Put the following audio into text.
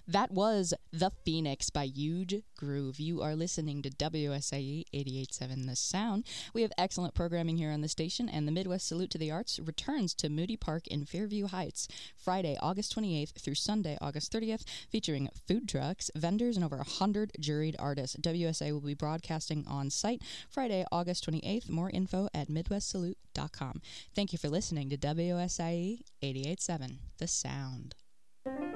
That was The Phoenix by Huge Groove. You are listening to WSIE 88.7 The Sound. We have excellent programming here on the station, and the Midwest Salute to the Arts returns to Moody Park in Fairview Heights Friday, August 28th through Sunday, August 30th, featuring food trucks, vendors, and over 100 juried artists. WSIE will be broadcasting on site Friday, August 28th. More info at MidwestSalute.com. Thank you for listening to WSIE 88.7 The Sound.